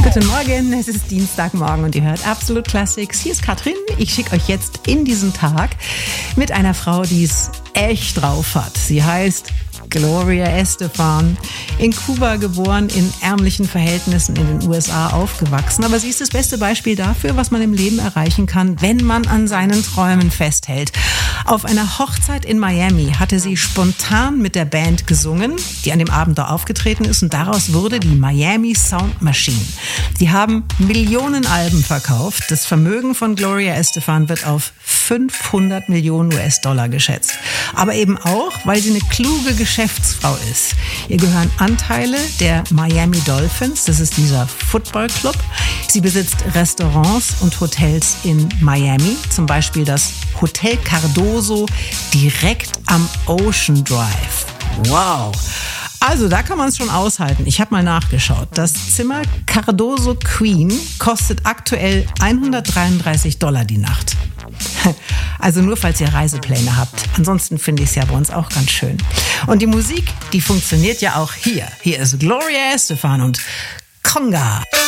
Guten Morgen, es ist Dienstagmorgen und ihr hört Absolute Classics. Hier ist Katrin. Ich schicke euch jetzt in diesen Tag mit einer Frau, die es echt drauf hat. Sie heißt Gloria Estefan, in Kuba geboren, in ärmlichen Verhältnissen in den USA aufgewachsen. Aber sie ist das beste Beispiel dafür, was man im Leben erreichen kann, wenn man an seinen Träumen festhält. Auf einer Hochzeit in Miami hatte sie spontan mit der Band gesungen, die an dem Abend da aufgetreten ist, und daraus wurde die Miami Sound Machine. Die haben Millionen Alben verkauft. Das Vermögen von Gloria Estefan wird auf 500 Millionen US-Dollar geschätzt. Aber eben auch, weil sie eine kluge Geschäftsfrau ist. Ihr gehören Anteile der Miami Dolphins, das ist dieser Footballclub. Sie besitzt Restaurants und Hotels in Miami, zum Beispiel das Hotel Cardoso direkt am Ocean Drive. Wow! Also da kann man es schon aushalten. Ich habe mal nachgeschaut. Das Zimmer Cardoso Queen kostet aktuell $133 die Nacht. Also nur, falls ihr Reisepläne habt. Ansonsten finde ich es ja bei uns auch ganz schön. Und die Musik, die funktioniert ja auch hier. Hier ist Gloria Estefan und Conga.